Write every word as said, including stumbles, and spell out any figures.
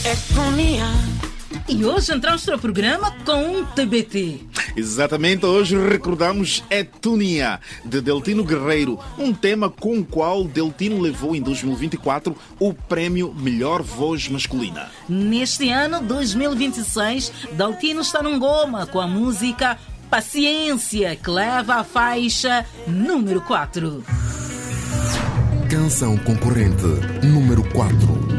Etunia. E hoje entramos para o programa com um T B T. Exatamente, hoje recordamos Etunia, de Deltino Guerreiro, um tema com o qual Deltino levou em dois mil e vinte e quatro o prémio Melhor Voz Masculina. Neste ano, dois mil e vinte e seis, Deltino está num goma com a música Paciência, que leva a faixa número quatro. Canção concorrente número quatro.